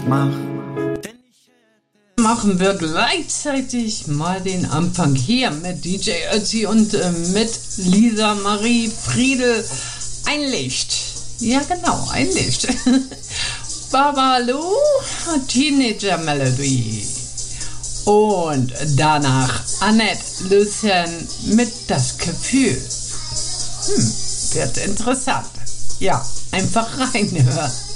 ich mach. Machen wir gleichzeitig mal den Anfang hier mit DJ Ötzi und mit Lisa Marie Friedl. Ein Licht. Ja genau, ein Licht. Babalu, Teenager Melody. Und danach Annette Lucien mit Das Gefühl. Wird interessant. Ja, einfach reinhören.